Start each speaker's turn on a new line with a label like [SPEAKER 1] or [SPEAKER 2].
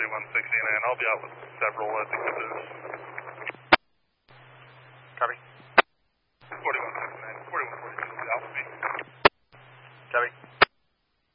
[SPEAKER 1] 4169. I'll be out with several exhibitors.
[SPEAKER 2] Copy.
[SPEAKER 1] 4169, 4142 will be out with me.
[SPEAKER 2] Copy.